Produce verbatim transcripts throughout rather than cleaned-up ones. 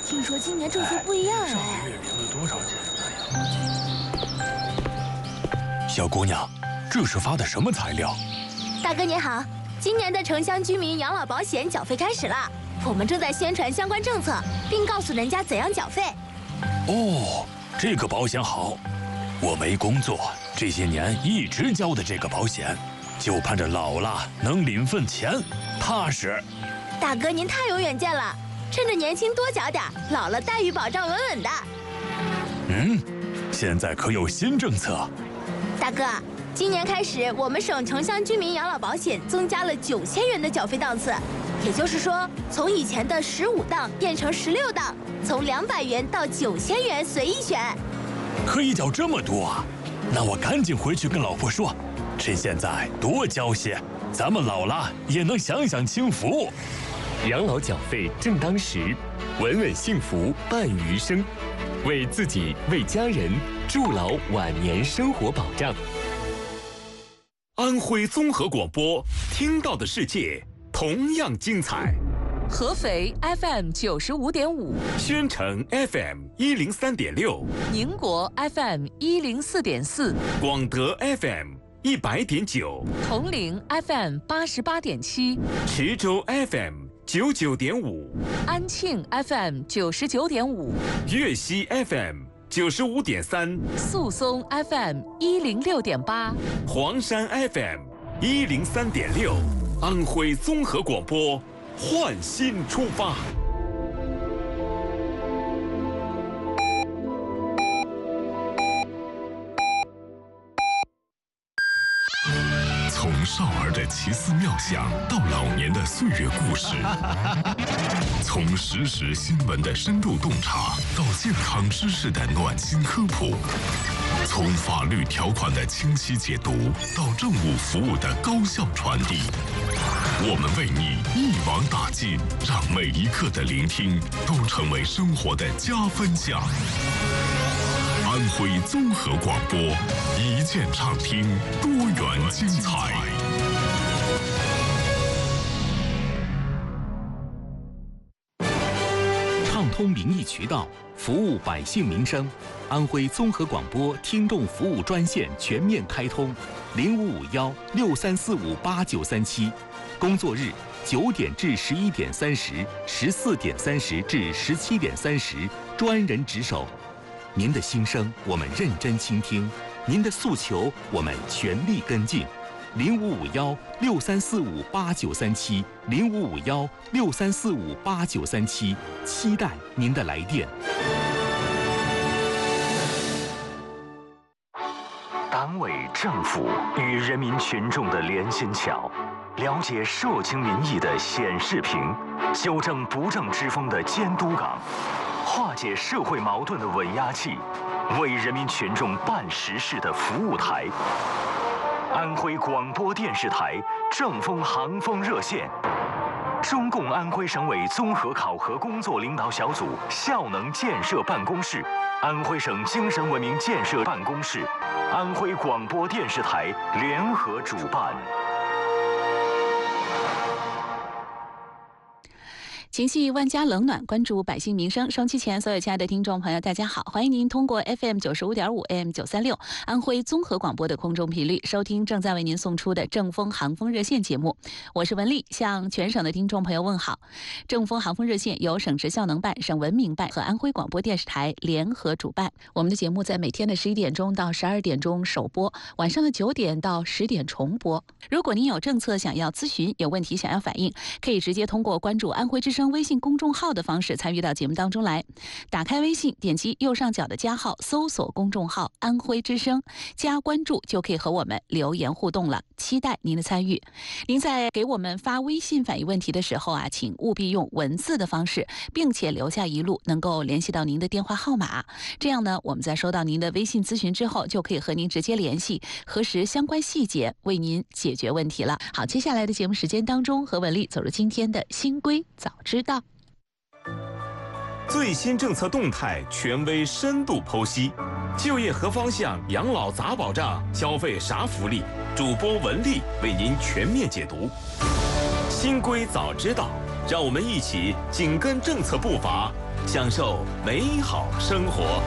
听说今年政策不一样哎。 上个月领了多少钱？哎呀， 小姑娘，这是发的什么材料？ 大哥您好，今年的城乡居民养老保险缴费开始了，我们正在宣传相关政策，并告诉人家怎样缴费。 哦，这个保险好，我没工作，这些年一直交的这个保险，就盼着老了能领份钱，踏实。 大哥您太有远见了，趁着年轻多缴点，老了待遇保障稳稳的。 嗯，现在可有新政策？ 大哥，今年开始，我们省城乡居民养老保险增加了九千元的缴费档次，也就是说，从以前的十五档变成十六档，从两百元到九千元随意选。 可以缴这么多啊？那我赶紧回去跟老婆说，趁现在多交些，咱们老了也能享享清福。 养老缴费正当时，稳稳幸福伴余生，为自己为家人筑牢晚年生活保障。 安徽综合广播，听到的世界同样精彩。 合肥 F M 九十五点五， 宣城 F M 一零三点六， 宁国 F M 一零四点四， 广德 F M 一百点九， 铜陵 F M 八十八点七， 池州 F M 九九点五， 安庆 F M 九十九点五， 粤西 F M 九十五点三， 宿松 F M 一零六点八， 黄山 F M 一零三点六，安徽综合广播，焕新出发。 从少儿的奇思妙想到老年的岁月故事，从实时新闻的深度洞察到健康知识的暖心科普，从法律条款的清晰解读到政务服务的高效传递，我们为你一网打尽，让每一刻的聆听都成为生活的加分项。安徽综合广播，一键畅听，多元精彩。 畅通民意渠道，服务百姓民生。安徽综合广播听众服务专线全面开通，零五五幺六三四五八九三七，工作日九点至十一点三十，十四点三十至十七点三十，专人值守。您的心声我们认真倾听，您的诉求我们全力跟进。零五五幺六三四五八九三七，零五五幺六三四五八九三七，期待您的来电。 党委政府与人民群众的连心桥，了解社情民意的显示屏，纠正不正之风的监督岗，化解社会矛盾的稳压器，为人民群众办实事的服务台。安徽广播电视台正风航风热线，中共安徽省委综合考核工作领导小组效能建设办公室，安徽省精神文明建设办公室，安徽广播电视台联合主办。 情系万家冷暖，关注百姓民生。收机前，所有亲爱的听众朋友，大家好，欢迎您通过 F M 九十五点五 A M 九三六安徽综合广播的空中频率收听正在为您送出的正风航风热线节目。我是文丽，向全省的听众朋友问好。正风航风热线由省直效能办、省文明办和安徽广播电视台联合主办。我们的节目在每天的十一点钟到十二点钟首播，晚上的九点到十点重播。如果您有政策想要咨询，有问题想要反映，可以直接通过关注安徽之声微信公众号的方式参与到节目当中来。打开微信，点击右上角的加号，搜索公众号安徽之声，加关注就可以和我们留言互动了，期待您的参与。您在给我们发微信反映问题的时候啊，请务必用文字的方式，并且留下一路能够联系到您的电话号码，这样呢，我们在收到您的微信咨询之后，就可以和您直接联系，核实相关细节，为您解决问题了。好，接下来的节目时间当中，和文丽走入今天的新规早知道。 最新政策动态，权威深度剖析，就业何方向，养老咋保障，消费啥福利，主播文丽为您全面解读。新规早知道，让我们一起紧跟政策步伐， 享受美好生活。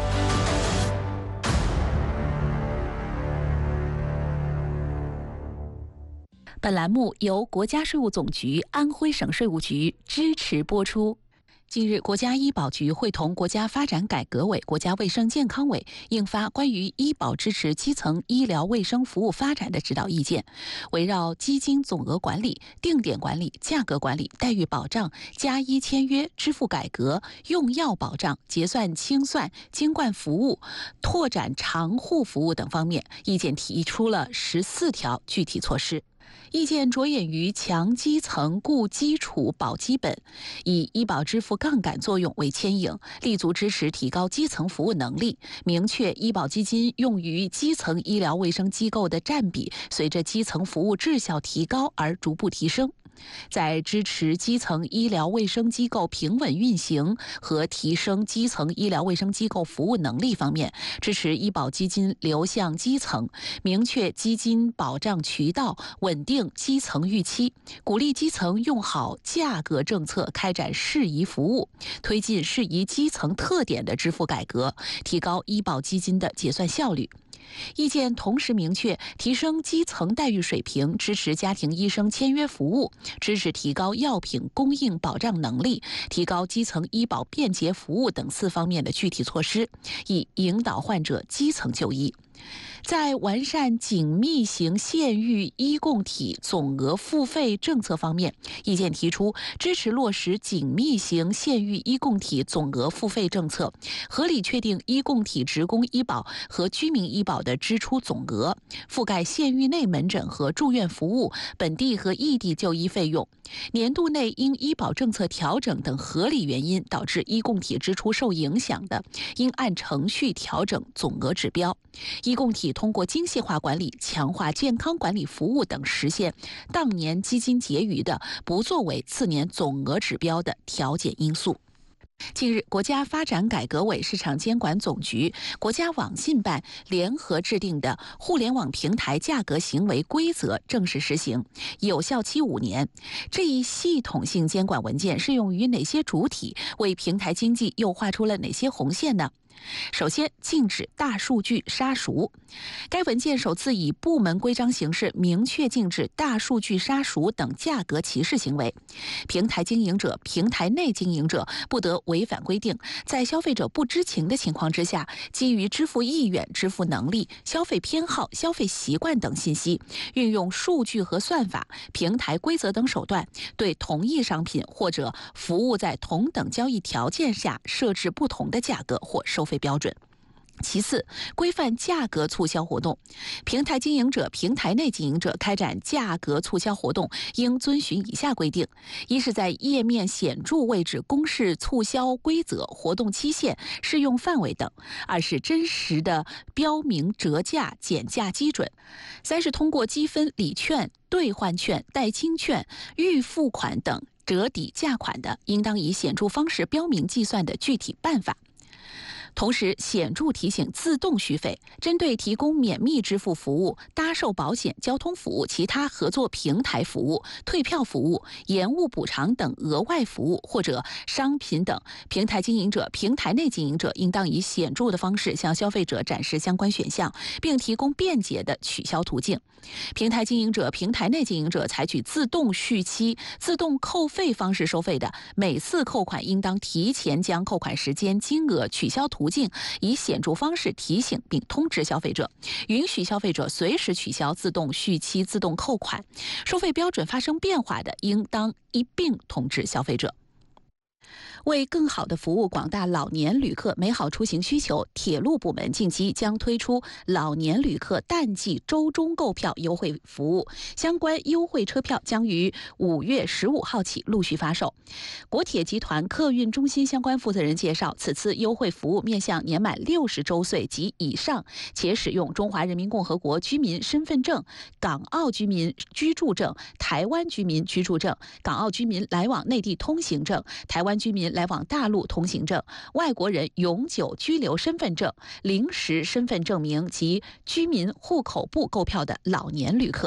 本栏目由国家税务总局安徽省税务局支持播出。近日，国家医保局会同国家发展改革委、国家卫生健康委印发关于医保支持基层医疗卫生服务发展的指导意见，围绕基金总额管理、定点管理、价格管理、待遇保障、加医签约、支付改革、用药保障、结算清算、经管服务、拓展长护服务等方面，意见提出了十四条具体措施。意见着眼于强基层固基础保基本，以医保支付杠杆作用为牵引，立足支持提高基层服务能力，明确医保基金用于基层医疗卫生机构的占比随着基层服务质效提高而逐步提升。在支持基层医疗卫生机构平稳运行和提升基层医疗卫生机构服务能力方面，支持医保基金流向基层，明确基金保障渠道，稳定基层预期，鼓励基层用好价格政策开展适宜服务，推进适宜基层特点的支付改革，提高医保基金的结算效率。意见同时明确，提升基层待遇水平，支持家庭医生签约服务，支持提高药品供应保障能力，提高基层医保便捷服务等四方面的具体措施，以引导患者基层就医。在完善紧密型县域医共体总额付费政策方面，意见提出支持落实紧密型县域医共体总额付费政策，合理确定医共体职工医保和居民医保的支出总额，覆盖县域内门诊和住院服务、本地和异地就医费用。年度内因医保政策调整等合理原因导致医共体支出受影响的，应按程序调整总额指标。医共体通过精细化管理、强化健康管理服务等实现当年基金结余的，不作为次年总额指标的调减因素。近日，国家发展改革委、市场监管总局、国家网信办联合制定的《互联网平台价格行为规则》正式实行，有效期五年。这一系统性监管文件适用于哪些主体？为平台经济又画出了哪些红线呢？首先，禁止大数据杀熟。该文件首次以部门规章形式明确禁止大数据杀熟等价格歧视行为。平台经营者、平台内经营者不得违反规定，在消费者不知情的情况之下，基于支付意愿、支付能力、消费偏好、消费习惯等信息，运用数据和算法、平台规则等手段，对同一商品或者服务在同等交易条件下设置不同的价格或收费标准。其次，规范价格促销活动。平台经营者、平台内经营者开展价格促销活动，应遵循以下规定：一是在页面显著位置公示促销规则、活动期限、适用范围等；二是真实的标明折价、减价基准；三是通过积分、礼券、兑换券、代金券、预付款等折抵价款的，应当以显著方式标明计算的具体办法。同时，显著提醒自动续费，针对提供免密支付服务、搭售保险、交通服务、其他合作平台服务、退票服务、延误补偿等额外服务或者商品等，平台经营者、平台内经营者应当以显著的方式向消费者展示相关选项，并提供便捷的取消途径。平台经营者、平台内经营者采取自动续期、自动扣费方式收费的，每次扣款应当提前将扣款时间、金额、取消途径以显著方式提醒并通知消费者，允许消费者随时取消、自动续期、自动扣款。收费标准发生变化的，应当一并通知消费者。为更好地服务广大老年旅客美好出行需求，铁路部门近期将推出老年旅客淡季周中购票优惠服务，相关优惠车票将于五月十五号起陆续发售。国铁集团客运中心相关负责人介绍，此次优惠服务面向年满六十周岁及以上，且使用中华人民共和国居民身份证、港澳居民居住证、台湾居民居住证、港澳居民来往内地通行证、台湾居民来往大陆通行证、外国人永久居留身份证、临时身份证明及居民户口簿购票的老年旅客。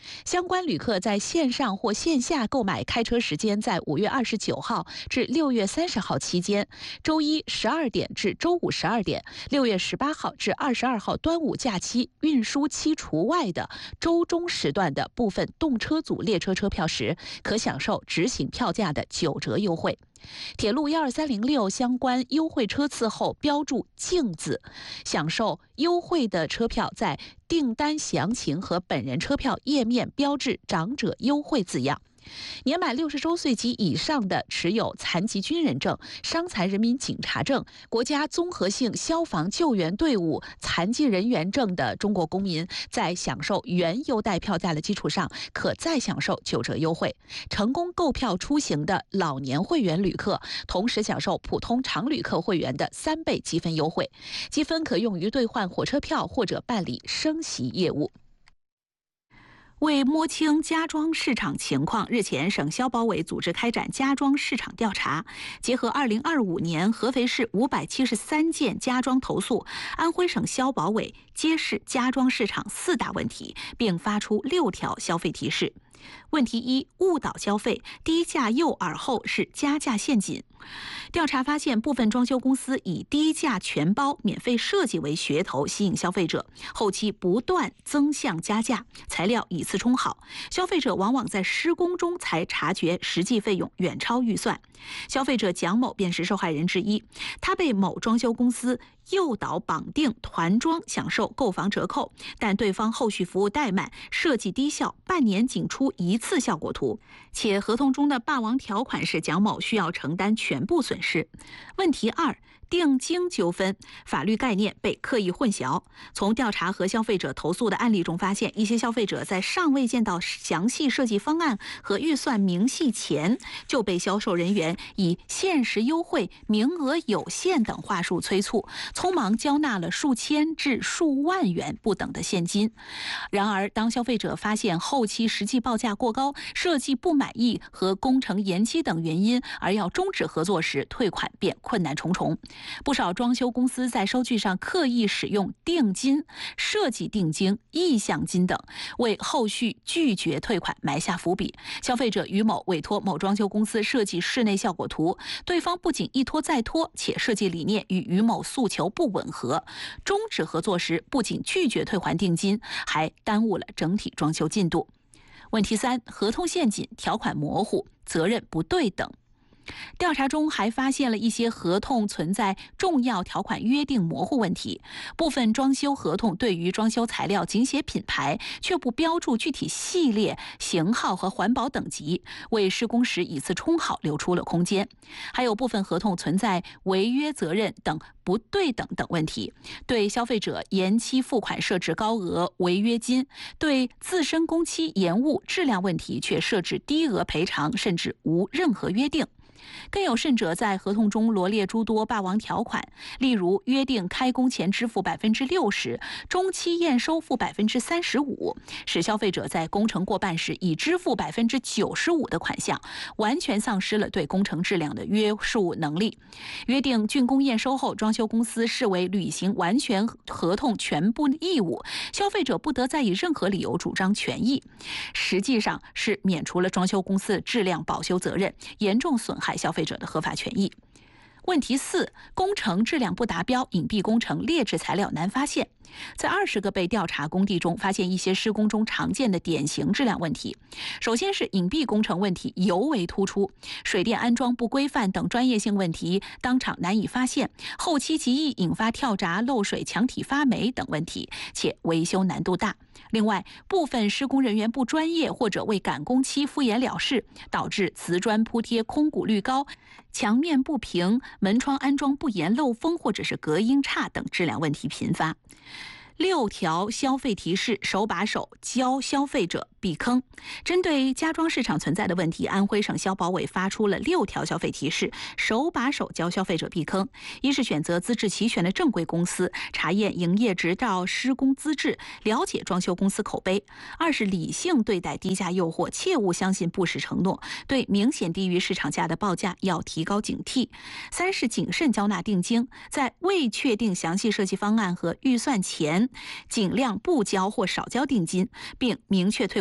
相关旅客在线上或线下购买开车时间在五月二十九号至六月三十号期间，周一十二点至周五十二点，六月十八号至二十二号端午假期运输期除外的周中时段的部分动车组列车车票时，可享受直行票价的九折优惠。铁路一二三零六相关优惠车次后标注镜字，享受优惠的车票在订单详情和本人车票页面标志长者优惠字样。年满六十周岁及以上的持有残疾军人证、伤残人民警察证、国家综合性消防救援队伍残疾人员证的中国公民，在享受原优待票价的基础上，可再享受九折优惠。成功购票出行的老年会员旅客，同时享受普通常旅客会员的三倍积分优惠，积分可用于兑换火车票或者办理升席业务。为摸清家装市场情况，日前省消保委组织开展家装市场调查，结合二零二五年合肥市五百七十三件家装投诉，安徽省消保委揭示家装市场四大问题，并发出六条消费提示。问题一：误导消费，低价诱饵后是加价陷阱。调查发现，部分装修公司以低价全包、免费设计为噱头吸引消费者，后期不断增项加价，材料以次充好，消费者往往在施工中才察觉实际费用远超预算。消费者蒋某便是受害人之一，他被某装修公司诱导绑定团装享受购房折扣，但对方后续服务怠慢，设计低效，半年仅出一次效果图，且合同中的霸王条款是蒋某需要承担全部损失。问题二：定金纠纷，法律概念被刻意混淆。从调查和消费者投诉的案例中发现，一些消费者在尚未见到详细设计方案和预算明细前，就被销售人员以限时优惠、名额有限等话术催促，匆忙交纳了数千至数万元不等的现金。然而，当消费者发现后期实际报价过高、设计不满意和工程延期等原因而要终止合作时，退款便困难重重。不少装修公司在收据上刻意使用定金、设计定金、意向金等，为后续拒绝退款埋下伏笔。消费者于某委托某装修公司设计室内效果图，对方不仅一拖再拖，且设计理念与于某诉求不吻合。终止合作时，不仅拒绝退还定金，还耽误了整体装修进度。问题三：合同陷阱，条款模糊，责任不对等。调查中还发现了一些合同存在重要条款约定模糊问题，部分装修合同对于装修材料仅写品牌，却不标注具体系列、型号和环保等级，为施工时以次充好留出了空间。还有部分合同存在违约责任等不对等等问题，对消费者延期付款设置高额违约金，对自身工期延误、质量问题却设置低额赔偿，甚至无任何约定。更有甚者，在合同中罗列诸多霸王条款，例如约定开工前支付百分之六十，中期验收付百分之三十五，使消费者在工程过半时已支付百分之九十五的款项，完全丧失了对工程质量的约束能力。约定竣工验收后，装修公司视为履行完全合同全部义务，消费者不得再以任何理由主张权益，实际上是免除了装修公司的质量保修责任，严重损害消费者的合法权益。问题四：工程质量不达标，隐蔽工程，劣质材料难发现。在二十个被调查工地中，发现一些施工中常见的典型质量问题。首先是隐蔽工程问题尤为突出，水电安装不规范等专业性问题当场难以发现，后期极易引发跳闸、漏水、墙体发霉等问题，且维修难度大。另外，部分施工人员不专业或者为赶工期敷衍了事，导致瓷砖铺贴空鼓率高、墙面不平、门窗安装不严、漏风或者是隔音差等质量问题频发。六条消费提示，手把手教消费者避坑。针对家装市场存在的问题，安徽省消保委发出了六条消费提示，手把手教消费者避坑。一是选择资质齐全的正规公司，查验营业执照、施工资质，了解装修公司口碑；二是理性对待低价诱惑，切勿相信不实承诺，对明显低于市场价的报价要提高警惕；三是谨慎交纳定金，在未确定详细设计方案和预算前，尽量不交或少交定金，并明确退款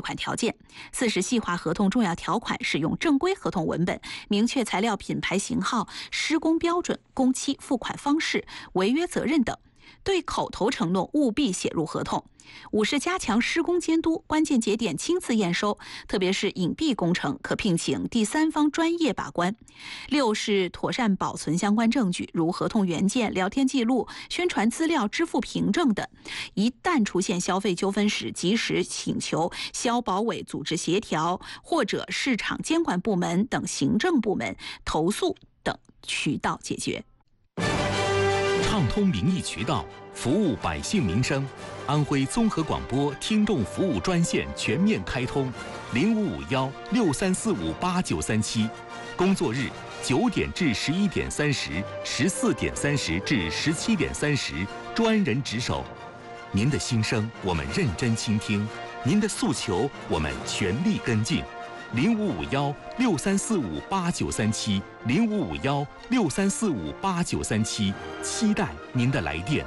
款条件；四是细化合同重要条款，使用正规合同文本，明确材料品牌型号、施工标准、工期、付款方式、违约责任等。对口头承诺务必写入合同。五是加强施工监督，关键节点亲自验收，特别是隐蔽工程，可聘请第三方专业把关。六是妥善保存相关证据，如合同原件、聊天记录、宣传资料、支付凭证等。一旦出现消费纠纷时，及时请求消保委组织协调，或者市场监管部门等行政部门投诉等渠道解决。 畅通民意渠道，服务百姓民生。安徽综合广播听众服务专线全面开通，零五五幺六三四五八九三七，工作日九点至十一点三十，十四点三十至十七点三十，专人值守。您的心声我们认真倾听，您的诉求我们全力跟进。零五五幺六三四五八九三七，零五五幺六三四五八九三七，期待您的来电。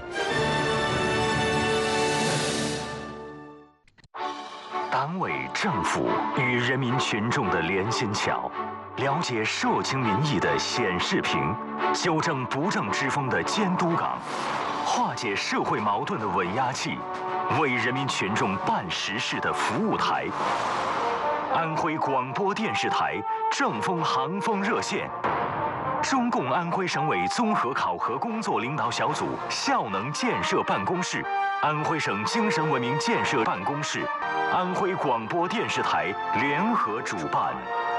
党委政府与人民群众的连心桥，了解社情民意的显示屏，纠正不正之风的监督岗，化解社会矛盾的稳压器，为人民群众办实事的服务台。安徽广播电视台正风航风热线，中共安徽省委综合考核工作领导小组效能建设办公室，安徽省精神文明建设办公室，安徽广播电视台联合主办。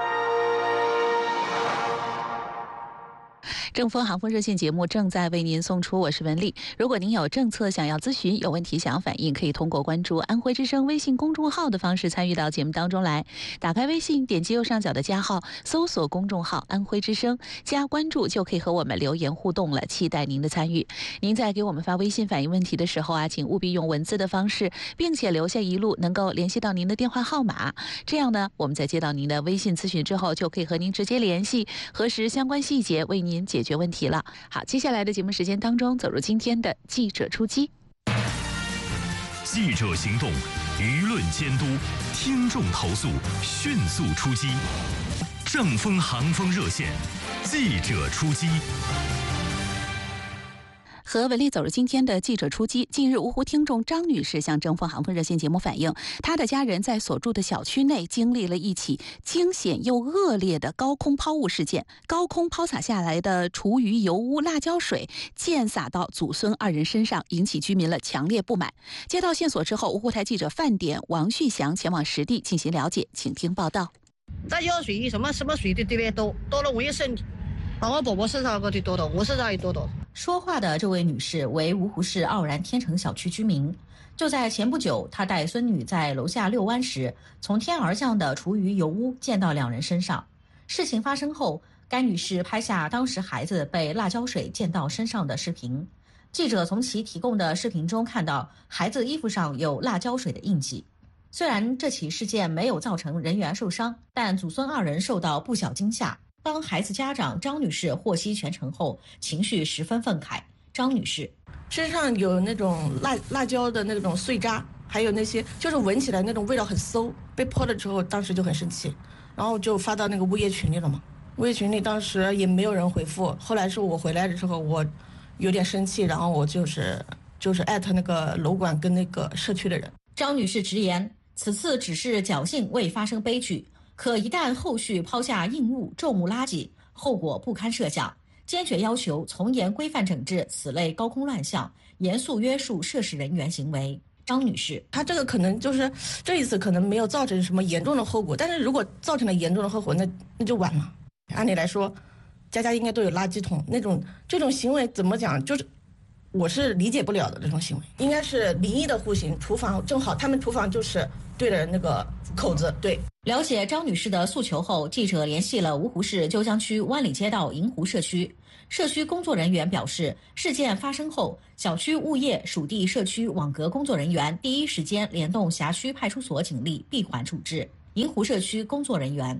正风航风热线节目正在为您送出，我是文丽。如果您有政策想要咨询，有问题想要反映，可以通过关注安徽之声微信公众号的方式参与到节目当中来。打开微信，点击右上角的加号，搜索公众号安徽之声，加关注就可以和我们留言互动了，期待您的参与。您在给我们发微信反映问题的时候啊，请务必用文字的方式，并且留下一路能够联系到您的电话号码，这样呢，我们在接到您的微信咨询之后，就可以和您直接联系，核实相关细节，为您解决问题了。好，接下来的节目时间当中，走入今天的记者出击。 记者行动，舆论监督，听众投诉，迅速出击。正风航风热线，记者出击。 和文丽走入今天的记者出击。近日，芜湖听众张女士向正风航风热线节目反映，她的家人在所住的小区内经历了一起惊险又恶劣的高空抛物事件。高空抛洒下来的厨余、油污、辣椒水溅洒到祖孙二人身上，引起居民了强烈不满。接到线索之后，芜湖台记者范点、王旭祥前往实地进行了解，请听报道。 辣椒水什么什么水都特别多，多了我也身体，把我宝宝身上都多多，我身上也多多。 说话的这位女士为芜湖市傲然天成小区居民。就在前不久，她带孙女在楼下遛弯时，从天而降的厨余油污溅到两人身上。事情发生后，该女士拍下当时孩子被辣椒水溅到身上的视频。记者从其提供的视频中看到，孩子衣服上有辣椒水的印记。虽然这起事件没有造成人员受伤，但祖孙二人受到不小惊吓。当孩子家长张女士获悉全程后，情绪十分愤慨。张女士身上有那种辣辣椒的那种碎渣，还有那些就是闻起来那种味道很馊。被泼了之后，当时就很生气，然后就发到那个物业群里了嘛。物业群里当时也没有人回复。后来是我回来的时候，我有点生气，然后我就是就是艾特那个楼管跟那个社区的人。 张女士直言，此次只是侥幸未发生悲剧。可一旦后续抛下硬物、重物垃圾，后果不堪设想。坚决要求从严规范整治此类高空乱象，严肃约束涉事人员行为。张女士， 她这个可能就是这一次可能没有造成什么严重的后果，但是如果造成了严重的后果，那那就晚了。按理来说，家家应该都有垃圾桶，那种这种行为怎么讲，就是我是理解不了的这种行为。应该是离异的户型，厨房正好他们厨房就是对着那个口子。对。 了解张女士的诉求后，记者联系了芜湖市鸠江区湾里街道银湖社区。社区工作人员表示，事件发生后，小区物业、属地社区网格工作人员第一时间联动辖区派出所警力闭环处置。银湖社区工作人员，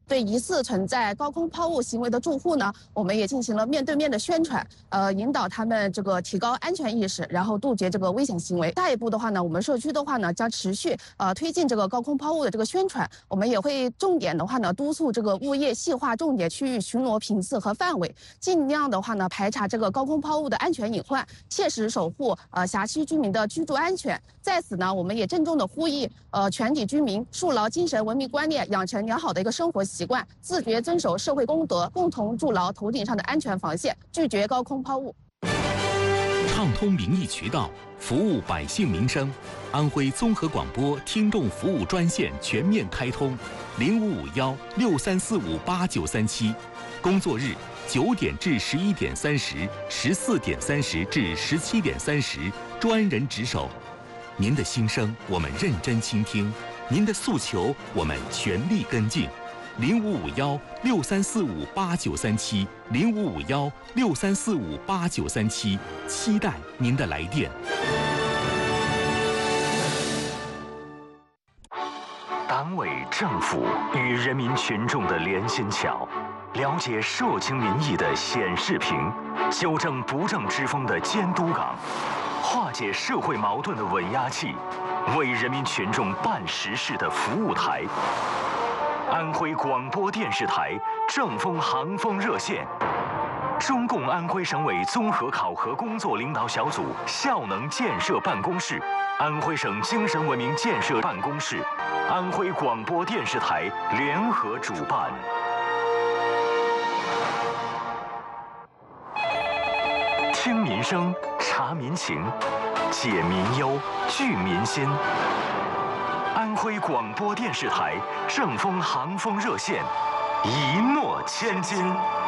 对疑似存在高空抛物行为的住户呢，我们也进行了面对面的宣传，呃，引导他们这个提高安全意识，然后杜绝这个危险行为。下一步的话呢，我们社区的话呢，将持续呃推进这个高空抛物的这个宣传，我们也会重点的话呢，督促这个物业细化重点区域巡逻频次和范围，尽量的话呢，排查这个高空抛物的安全隐患，切实守护呃辖区居民的居住安全。在此呢，我们也郑重的呼吁呃全体居民树牢精神文明观念，养成良好的一个生活习惯，自觉遵守社会公德，共同筑牢头顶上的安全防线，拒绝高空抛物。 畅通民意渠道，服务百姓民生。安徽综合广播听众服务专线全面开通，零五五幺六三四五八九三七，工作日九点至十一点三十，十四点三十至十七点三十，专人值守。您的心声我们认真倾听，您的诉求我们全力跟进。零五五幺六三四五八九三七，零五五幺六三四五八九三七，期待您的来电。 党委政府与人民群众的连心桥，了解社情民意的显示屏，纠正不正之风的监督岗，化解社会矛盾的稳压器，为人民群众办实事的服务台。安徽广播电视台正风航风热线，中共安徽省委综合考核工作领导小组效能建设办公室，安徽省精神文明建设办公室，安徽广播电视台联合主办。听民声，察民情，解民忧，聚民心。安徽广播电视台正风航风热线，一诺千金。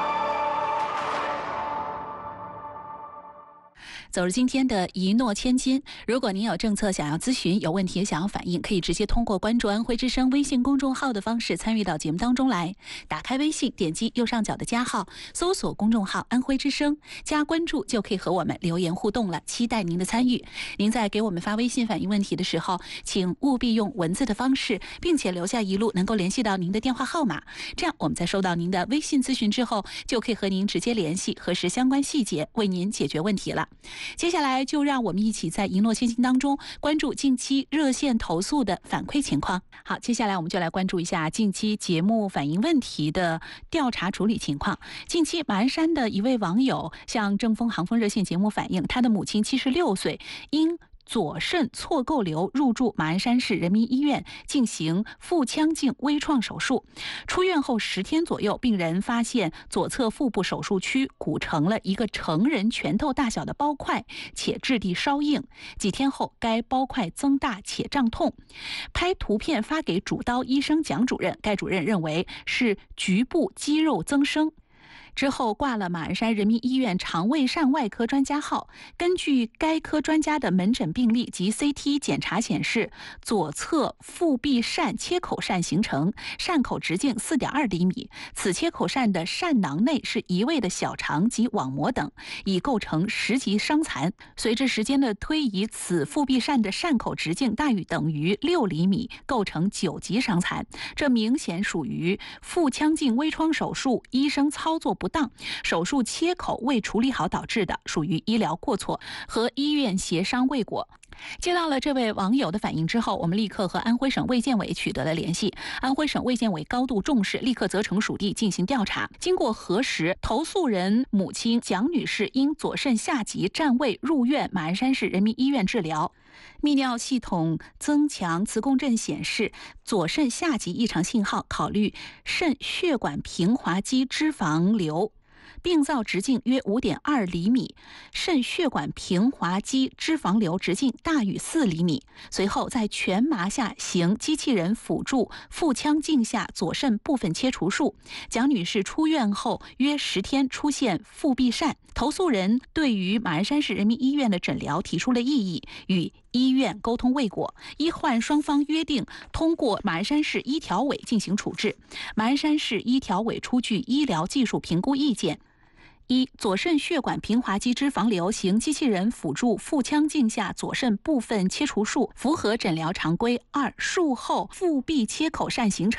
走入今天的一诺千金，如果您有政策想要咨询，有问题想要反映，可以直接通过关注安徽之声微信公众号的方式参与到节目当中来。打开微信，点击右上角的加号，搜索公众号安徽之声，加关注就可以和我们留言互动了，期待您的参与。您在给我们发微信反映问题的时候，请务必用文字的方式，并且留下一路能够联系到您的电话号码，这样我们在收到您的微信咨询之后，就可以和您直接联系，核实相关细节，为您解决问题了。接下来就让我们一起在一诺千金当中关注近期热线投诉的反馈情况。好，接下来我们就来关注一下近期节目反映问题的调查处理情况。近期马鞍山的一位网友向正风航风热线节目反映，他的母亲七十六岁，因左肾错构瘤入住马鞍山市人民医院进行腹腔镜微创手术。出院后十天左右，病人发现左侧腹部手术区鼓成了一个成人拳头大小的包块，且质地稍硬。几天后，该包块增大且胀痛。拍图片发给主刀医生蒋主任，该主任认为是局部肌肉增生。之后挂了马鞍山人民医院肠胃疝外科专家号。根据该科专家的门诊病历及 C T 检查显示，左侧腹壁疝切口疝形成，疝口直径 四点二厘米。此切口疝的疝囊内是移位的小肠及网膜等，已构成十级伤残。随着时间的推移，此腹壁疝的疝口直径大于等于六厘米，构成九级伤残。这明显属于腹腔镜微创手术医生操作不当，手术切口未处理好导致的，属于医疗过错，和医院协商未果。接到了这位网友的反映之后，我们立刻和安徽省卫健委取得了联系。安徽省卫健委高度重视，立刻责成属地进行调查。经过核实，投诉人母亲蒋女士因左肾下疾占位入院马鞍山市人民医院治疗。泌尿系统增强磁共振显示左肾下疾异常信号，考虑肾血管平滑肌脂肪瘤。病灶直径约 五点二厘米，肾血管平滑肌脂肪瘤直径大于四厘米。随后在全麻下行机器人辅助腹腔镜下左肾部分切除术。蒋女士出院后约十天出现腹壁疝，投诉人对于马鞍山市人民医院的诊疗提出了异议，与医院沟通未果，医患双方约定通过马鞍山市医调委进行处置。马鞍山市医调委出具医疗技术评估意见：一、左肾血管平滑肌脂肪瘤行机器人辅助腹腔镜下左肾部分切除术，符合诊疗常规；二、术后腹壁切口疝形成。